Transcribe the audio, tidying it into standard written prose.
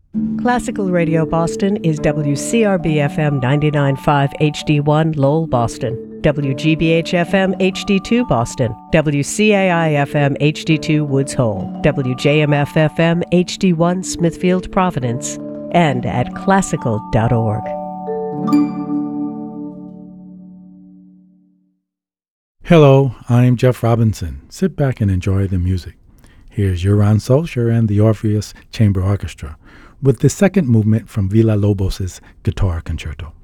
Classical Radio Boston is WCRB-FM 99.5 HD1 Lowell, Boston, WGBH-FM HD2 Boston, WCAI-FM HD2 Woods Hole, WJMF-FM HD1 Smithfield, Providence, and at classical.org. Hello, I'm Jeff Robinson. Sit back and enjoy the music. Here's Joran Solskjaer and the Orpheus Chamber Orchestra with the second movement from Villa-Lobos' Guitar Concerto.